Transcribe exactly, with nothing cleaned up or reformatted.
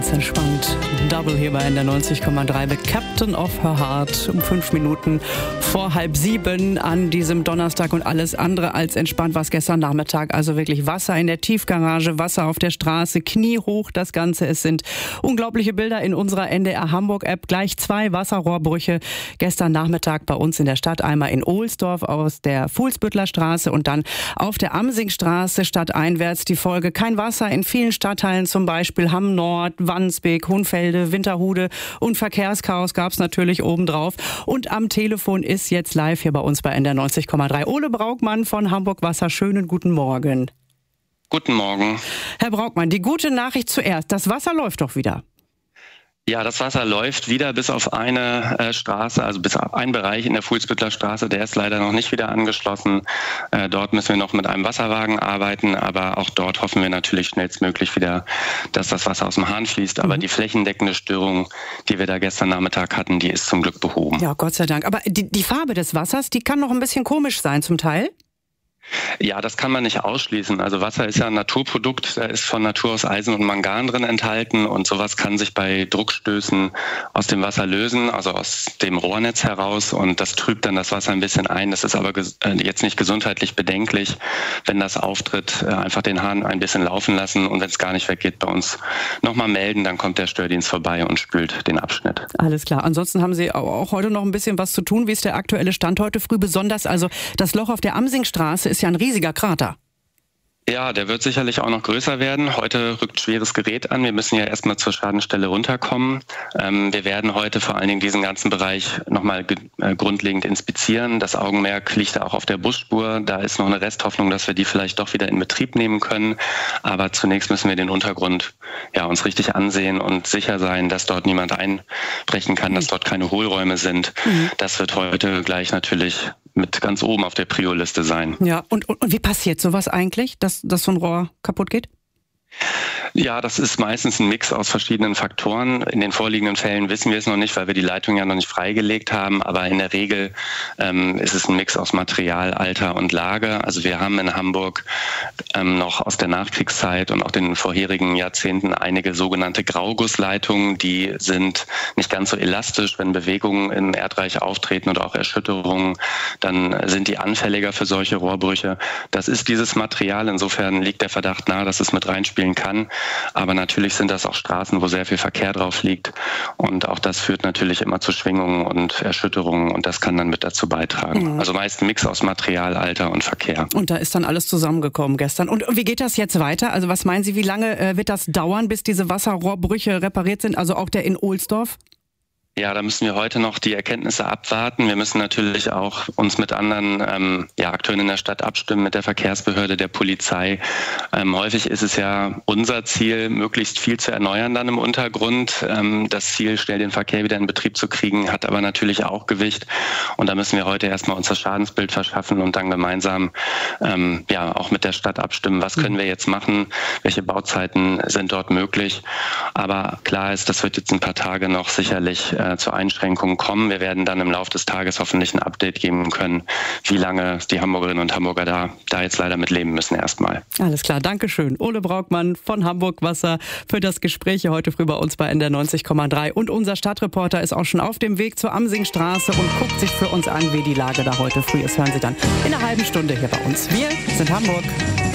ganz entspannt. Double hier bei N D R neunzig Komma drei. The Captain of Her Heart. Um fünf Minuten vor halb sieben an diesem Donnerstag und alles andere als entspannt war es gestern Nachmittag. Also wirklich Wasser in der Tiefgarage, Wasser auf der Straße, kniehoch das Ganze. Es sind unglaubliche Bilder in unserer N D R Hamburg-App. Gleich zwei Wasserrohrbrüche gestern Nachmittag bei uns in der Stadt. Einmal in Ohlsdorf aus der Fuhlsbüttler Straße und dann auf der Amsingstraße stadteinwärts. Die Folge: kein Wasser in vielen Stadtteilen, zum Beispiel Hamm Nord, Wandsbek, Hohenfelde, Winterhude und Verkehrschaos gab es natürlich obendrauf. Und am Telefon ist jetzt live hier bei uns bei N D R neunzig Komma drei Ole Braukmann von Hamburg Wasser. Schönen guten Morgen. Guten Morgen. Herr Braukmann, die gute Nachricht zuerst. Das Wasser läuft doch wieder. Ja, das Wasser läuft wieder bis auf eine äh, Straße, also bis auf einen Bereich in der Fuhlsbüttler Straße. Der ist leider noch nicht wieder angeschlossen. Äh, dort müssen wir noch mit einem Wasserwagen arbeiten, aber auch dort hoffen wir natürlich schnellstmöglich wieder, dass das Wasser aus dem Hahn fließt. Aber mhm. die flächendeckende Störung, die wir da gestern Nachmittag hatten, die ist zum Glück behoben. Ja, Gott sei Dank. Aber die, die Farbe des Wassers, die kann noch ein bisschen komisch sein zum Teil. Ja, das kann man nicht ausschließen. Also Wasser ist ja ein Naturprodukt, da ist von Natur aus Eisen und Mangan drin enthalten und sowas kann sich bei Druckstößen aus dem Wasser lösen, also aus dem Rohrnetz heraus, und das trübt dann das Wasser ein bisschen ein. Das ist aber jetzt nicht gesundheitlich bedenklich. Wenn das auftritt, einfach den Hahn ein bisschen laufen lassen und wenn es gar nicht weggeht, bei uns nochmal melden, dann kommt der Stördienst vorbei und spült den Abschnitt. Alles klar. Ansonsten haben Sie auch heute noch ein bisschen was zu tun. Wie ist der aktuelle Stand heute früh? Besonders also das Loch auf der Amsingstraße ist ja ein riesiger Krater. Ja, der wird sicherlich auch noch größer werden. Heute rückt schweres Gerät an. Wir müssen ja erstmal zur Schadenstelle runterkommen. Ähm, wir werden heute vor allen Dingen diesen ganzen Bereich nochmal ge- äh, grundlegend inspizieren. Das Augenmerk liegt auch auf der Busspur. Da ist noch eine Resthoffnung, dass wir die vielleicht doch wieder in Betrieb nehmen können. Aber zunächst müssen wir den Untergrund ja, uns richtig ansehen und sicher sein, dass dort niemand einbrechen kann, mhm. dass dort keine Hohlräume sind. Mhm. Das wird heute gleich natürlich mit ganz oben auf der Prio-Liste sein. Ja, und, und, und wie passiert sowas eigentlich, dass, dass so ein Rohr kaputt geht? Ja, das ist meistens ein Mix aus verschiedenen Faktoren. In den vorliegenden Fällen wissen wir es noch nicht, weil wir die Leitung ja noch nicht freigelegt haben. Aber in der Regel ähm, ist es ein Mix aus Material, Alter und Lage. Also wir haben in Hamburg ähm, noch aus der Nachkriegszeit und auch den vorherigen Jahrzehnten einige sogenannte Graugussleitungen. Die sind nicht ganz so elastisch. Wenn Bewegungen im Erdreich auftreten oder auch Erschütterungen, dann sind die anfälliger für solche Rohrbrüche. Das ist dieses Material. Insofern liegt der Verdacht nahe, dass es mit reinspielen kann. Aber natürlich sind das auch Straßen, wo sehr viel Verkehr drauf liegt. Und auch das führt natürlich immer zu Schwingungen und Erschütterungen. Und das kann dann mit dazu beitragen. Mhm. Also meist ein Mix aus Material, Alter und Verkehr. Und da ist dann alles zusammengekommen gestern. Und wie geht das jetzt weiter? Also was meinen Sie, wie lange äh, wird das dauern, bis diese Wasserrohrbrüche repariert sind? Also auch der in Ohlsdorf? Ja, da müssen wir heute noch die Erkenntnisse abwarten. Wir müssen natürlich auch uns mit anderen ähm, ja, Akteuren in der Stadt abstimmen, mit der Verkehrsbehörde, der Polizei. Ähm, häufig ist es ja unser Ziel, möglichst viel zu erneuern dann im Untergrund. Ähm, das Ziel, schnell den Verkehr wieder in Betrieb zu kriegen, hat aber natürlich auch Gewicht. Und da müssen wir heute erstmal uns das Schadensbild verschaffen und dann gemeinsam ähm, ja auch mit der Stadt abstimmen, was können wir jetzt machen, welche Bauzeiten sind dort möglich. Aber klar ist, das wird jetzt ein paar Tage noch sicherlich zu Einschränkungen kommen. Wir werden dann im Laufe des Tages hoffentlich ein Update geben können, wie lange die Hamburgerinnen und Hamburger da, da jetzt leider mit leben müssen erstmal. Alles klar, Dankeschön. Ole Braukmann von Hamburg Wasser für das Gespräch hier heute früh bei uns bei N D R neunzig Komma drei. Und unser Stadtreporter ist auch schon auf dem Weg zur Amsingstraße und guckt sich für uns an, wie die Lage da heute früh ist. Hören Sie dann in einer halben Stunde hier bei uns. Wir sind Hamburg.